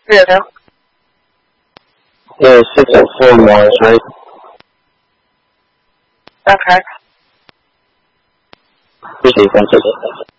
Yeah. Yeah, 604 Mars, right? Okay. Appreciate it.